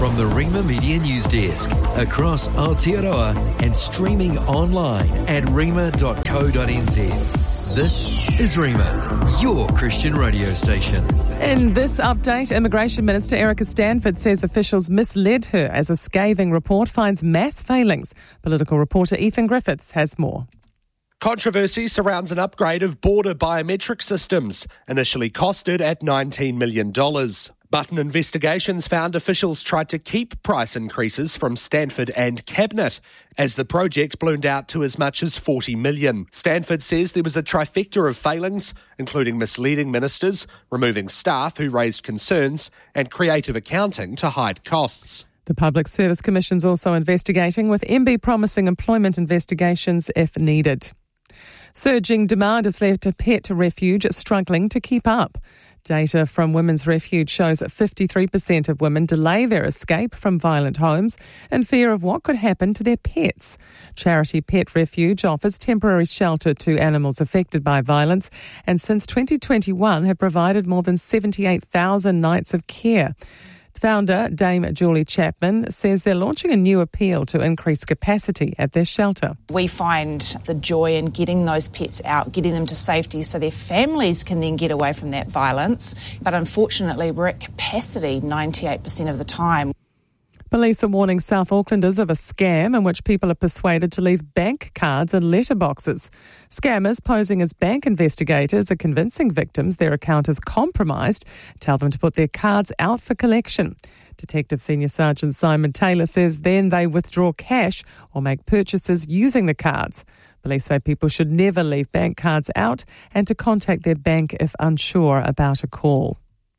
from the Rima Media News Desk across Aotearoa and streaming online at rima.co.nz. This is Rima, your Christian radio station. In this update, Immigration Minister Erica Stanford says officials misled her as a scathing report finds mass failings. Political reporter Ethan Griffiths has more. Controversy surrounds an upgrade of border biometric systems, initially costed at $19 million. Button investigations found officials tried to keep price increases from Stanford and Cabinet, as the project ballooned out to as much as $40 million. Stanford says there was a trifecta of failings, including misleading ministers, removing staff who raised concerns, and creative accounting to hide costs. The Public Service Commission's also investigating, with MB promising employment investigations if needed. Surging demand has left a pet refuge struggling to keep up. Data from Women's Refuge shows that 53% of women delay their escape from violent homes in fear of what could happen to their pets. Charity Pet Refuge offers temporary shelter to animals affected by violence and since 2021 have provided more than 78,000 nights of care. Founder Dame Julie Chapman says they're launching a new appeal to increase capacity at their shelter. We find the joy in getting those pets out, getting them to safety so their families can then get away from that violence. But unfortunately, we're at capacity 98% of the time. Police are warning South Aucklanders of a scam in which people are persuaded to leave bank cards in letterboxes. Scammers posing as bank investigators are convincing victims their account is compromised, tell them to put their cards out for collection. Detective Senior Sergeant Simon Taylor says then they withdraw cash or make purchases using the cards. Police say people should never leave bank cards out and to contact their bank if unsure about a call.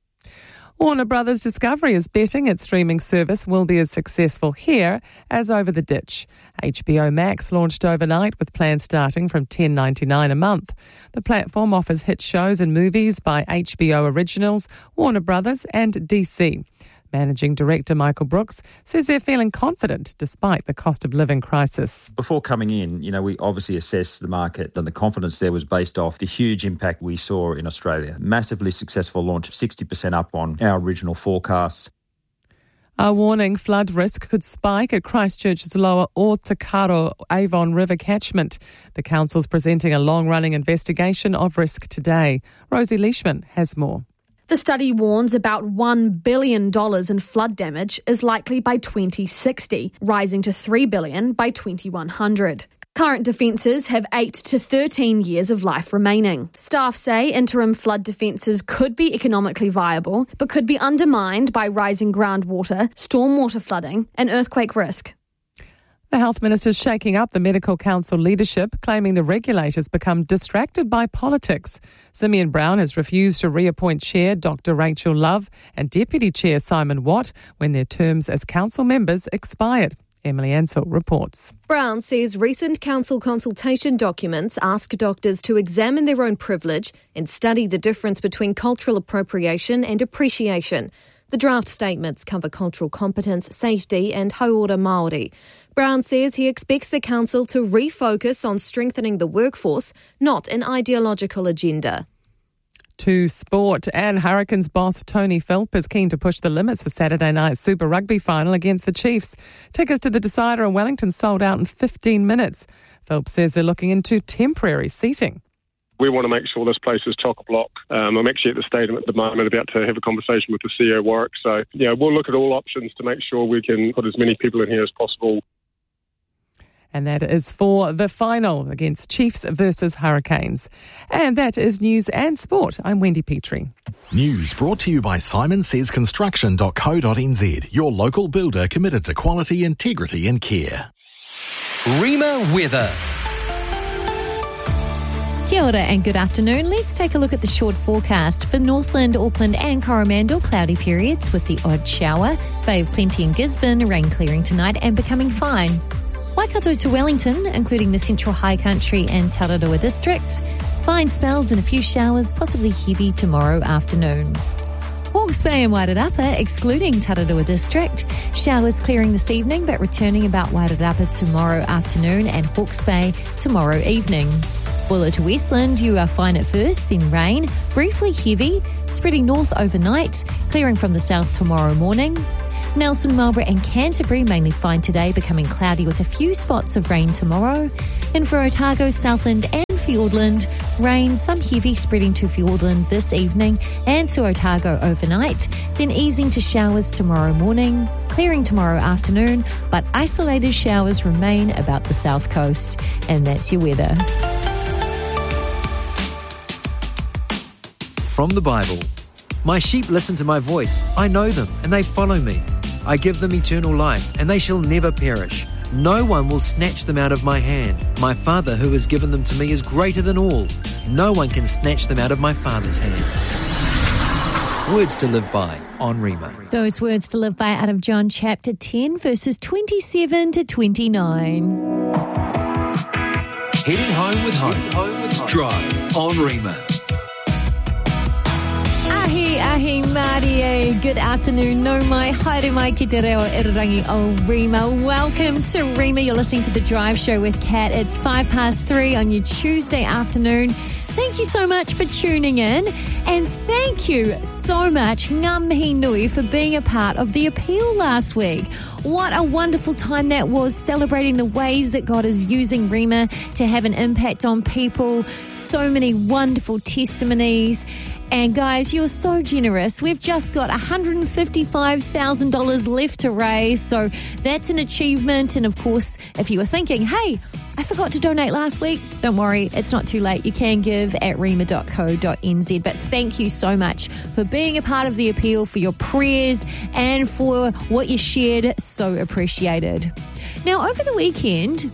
Warner Brothers Discovery is betting its streaming service will be as successful here as over the ditch. HBO Max launched overnight with plans starting from $10.99 a month. The platform offers hit shows and movies by HBO Originals, Warner Brothers and DC. Managing Director Michael Brooks says they're feeling confident despite the cost of living crisis. Before coming in, we obviously assessed the market and the confidence there was based off the huge impact we saw in Australia. Massively successful launch, 60% up on our original forecasts. A warning flood risk could spike at Christchurch's lower Otakaro Avon River catchment. The council's presenting a long-running investigation of risk today. Rosie Leishman has more. The study warns about $1 billion in flood damage is likely by 2060, rising to $3 billion by 2100. Current defences have 8 to 13 years of life remaining. Staff say interim flood defences could be economically viable, but could be undermined by rising groundwater, stormwater flooding and earthquake risk. The Health Minister's shaking up the Medical Council leadership, claiming the regulators become distracted by politics. Simeon Brown has refused to reappoint Chair Dr Rachel Love and Deputy Chair Simon Watt when their terms as council members expired. Emily Ansell reports. Brown says recent council consultation documents ask doctors to examine their own privilege and study the difference between cultural appropriation and appreciation. The draft statements cover cultural competence, safety and hauora Māori. Brown says he expects the council to refocus on strengthening the workforce, not an ideological agenda. To sport, and Hurricanes boss Tony Philp is keen to push the limits for Saturday night's Super Rugby final against the Chiefs. Tickets to the decider in Wellington sold out in 15 minutes. Philp says they're looking into temporary seating. We want to make sure this place is chock-a-block. I'm actually at the stadium at the moment about to have a conversation with the CEO Warwick. So, we'll look at all options to make sure we can put as many people in here as possible. And that is for the final against Chiefs versus Hurricanes. And that is news and sport. I'm Wendy Petrie. News brought to you by simonsayesconstruction.co.nz, your local builder committed to quality, integrity and care. Rima weather. Kia ora and good afternoon. Let's take a look at the short forecast for Northland, Auckland and Coromandel. Cloudy periods with the odd shower. Bay of Plenty in Gisborne, rain clearing tonight and becoming fine. Waikato to Wellington, including the Central High Country and Tararua districts. Fine spells and a few showers, possibly heavy tomorrow afternoon. Hawke's Bay and Wairarapa, excluding Tararua district. Showers clearing this evening but returning about Wairarapa tomorrow afternoon and Hawke's Bay tomorrow evening. Bulla to Westland, you are fine at first, then rain, briefly heavy, spreading north overnight, clearing from the south tomorrow morning. Nelson, Marlborough and Canterbury mainly fine today, becoming cloudy with a few spots of rain tomorrow. And for Otago, Southland and Fiordland, rain, some heavy spreading to Fiordland this evening and to Otago overnight, then easing to showers tomorrow morning, clearing tomorrow afternoon, but isolated showers remain about the south coast. And that's your weather. From the Bible. My sheep listen to my voice. I know them, and they follow me. I give them eternal life, and they shall never perish. No one will snatch them out of my hand. My Father who has given them to me is greater than all. No one can snatch them out of my Father's hand. Words to live by on Rima. Those words to live by out of John chapter 10, verses 27 to 29. Heading home with hope. Drive on Rima. Ahi Marie, good afternoon. No mai, haere mai ki te reo irarangi o Rima. Welcome to Rima. You're listening to The Drive Show with Kat. It's 3:05 on your Tuesday afternoon. Thank you so much for tuning in. And thank you so much, ngā mihi nui, for being a part of the appeal last week. What a wonderful time that was, celebrating the ways that God is using Rima to have an impact on people. So many wonderful testimonies. And guys, you're so generous. We've just got $155,000 left to raise. So that's an achievement. And of course, if you were thinking, hey, I forgot to donate last week, don't worry, it's not too late. You can give at rima.co.nz. But thank you so much for being a part of the appeal, for your prayers, and for what you shared. So appreciated. Now, over the weekend,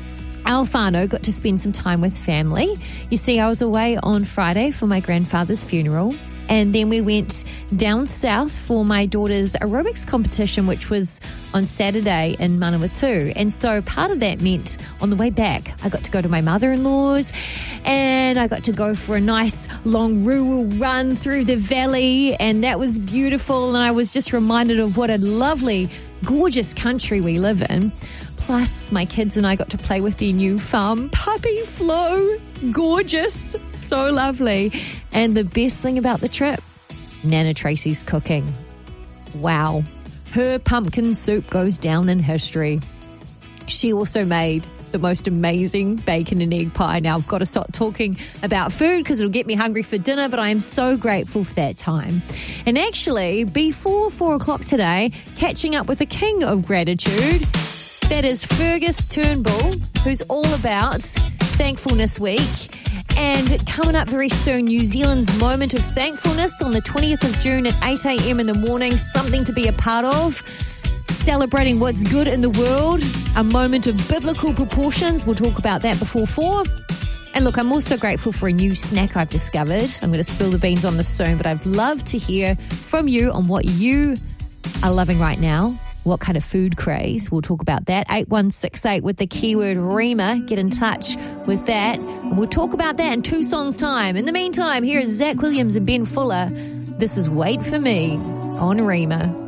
Alfano got to spend some time with family. You see, I was away on Friday for my grandfather's funeral, and then we went down south for my daughter's aerobics competition, which was on Saturday in Manawatu. And so part of that meant on the way back, I got to go to my mother-in-law's, and I got to go for a nice long rural run through the valley, and that was beautiful. And I was just reminded of what a lovely, gorgeous country we live in. Plus, my kids and I got to play with their new farm puppy, Flo. Gorgeous. So lovely. And the best thing about the trip, Nana Tracy's cooking. Wow. Her pumpkin soup goes down in history. She also made the most amazing bacon and egg pie. Now, I've got to stop talking about food because it'll get me hungry for dinner, but I am so grateful for that time. And actually, before 4 o'clock today, catching up with the king of gratitude, that is Fergus Turnbull, who's all about Thankfulness Week. And coming up very soon, New Zealand's Moment of Thankfulness on the 20th of June at 8 a.m. in the morning, something to be a part of. Celebrating what's good in the world, a moment of biblical proportions. We'll talk about that before 4. And look, I'm also grateful for a new snack I've discovered. I'm going to spill the beans on this soon, but I'd love to hear from you on what you are loving right now. What kind of food craze? We'll talk about that. 8168 with the keyword Rima. Get in touch with that. And we'll talk about that in 2 songs' time. In the meantime, here is Zach Williams and Ben Fuller. This is Wait For Me on Rima.